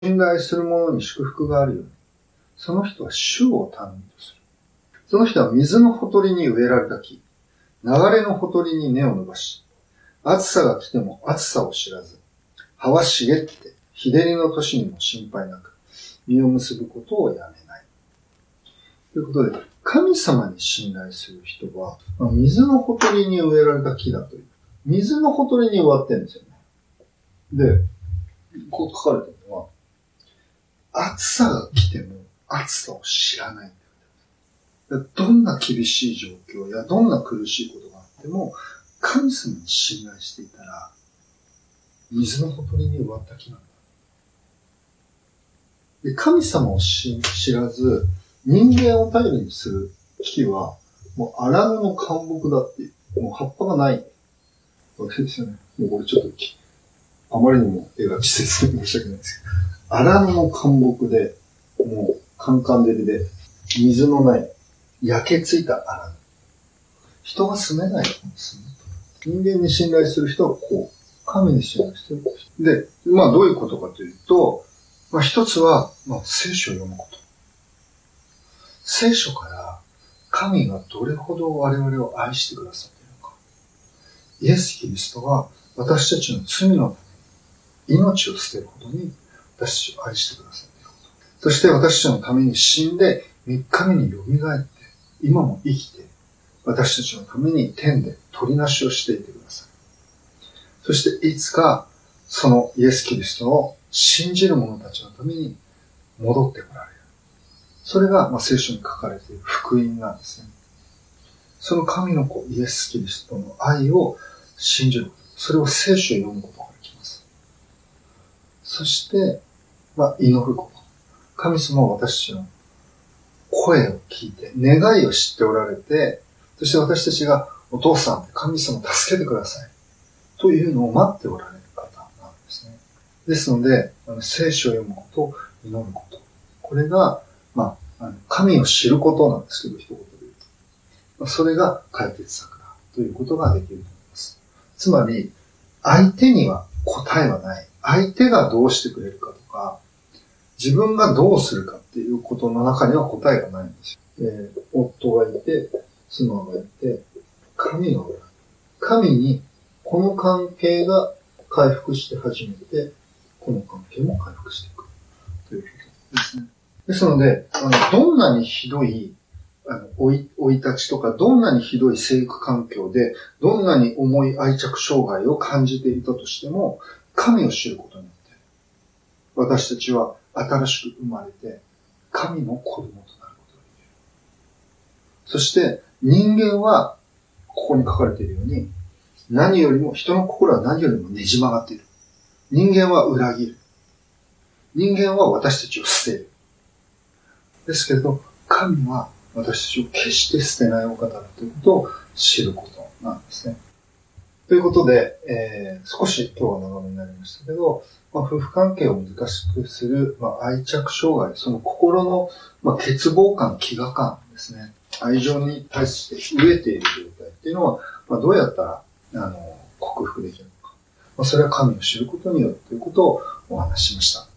信頼する者に祝福があるように、その人は主を頼みとする。その人は水のほとりに植えられた木、流れのほとりに根を伸ばし、暑さが来ても暑さを知らず、葉は茂って、日照りの年にも心配なく、実を結ぶことをやめない。ということで、神様に信頼する人は、水のほとりに植えられた木だという。水のほとりに植わってるんですよね。で、こう書かれてるのは、暑さが来ても暑さを知らない。どんな厳しい状況やどんな苦しいことがあっても、神様に信頼していたら、水のほとりに植わった木なんだ。で、神様を知らず、人間を頼りにする木は、もう荒野の灌木だっていう、もう葉っぱがない。これですよね。もうこれちょっと、あまりにも絵が稚拙で申し訳ないですけど、荒野の灌木で、もうカンカン照りで、水のない、焼けついた荒野。人が住めないところに住む。人間に信頼する人はこう、神に信頼してる。で、どういうことかというと、一つは、聖書を読むこと。聖書から神がどれほど我々を愛してくださっているのか。イエス・キリストは私たちの罪のために命を捨てるほどに私たちを愛してくださっていること。そして私たちのために死んで3日目に蘇って今も生きて私たちのために天で取りなしをしていてください。そしていつかそのイエス・キリストを信じる者たちのために戻ってこられる。それが聖書に書かれている福音なんですね。その神の子イエス・キリストの愛を信じること。それを聖書を読むことができます。そして、祈ること。神様は私たちの声を聞いて、願いを知っておられて、そして私たちがお父さん、神様を助けてください。というのを待っておられる方なんですね。ですので、聖書を読むこと、祈ること。これが、神を知ることなんですけど、一言で言うと。それが解決策だということができると思います。つまり、相手には答えはない。相手がどうしてくれるかとか、自分がどうするかっていうことの中には答えがないんですよ。夫がいて、妻がいて、神がおられる。神にこの関係が回復して初めて、この関係も回復していくということですね。ですので、どんなにひどい、生い立ちとか、どんなにひどい生育環境で、どんなに重い愛着障害を感じていたとしても、神を知ることによって、私たちは新しく生まれて、神の子供となることができる。そして、人間は、ここに書かれているように、何よりも、人の心は何よりもねじ曲がっている。人間は裏切る。人間は私たちを捨てる。ですけれど、神は私たちを決して捨てないお方だということを知ることなんですね。ということで、少し今日は長めになりましたけど、夫婦関係を難しくする、愛着障害、その心の、欠乏感、飢餓感ですね。愛情に対して飢えている状態っていうのは、どうやったら、克服できるのか。それは神を知ることによるということをお話ししました。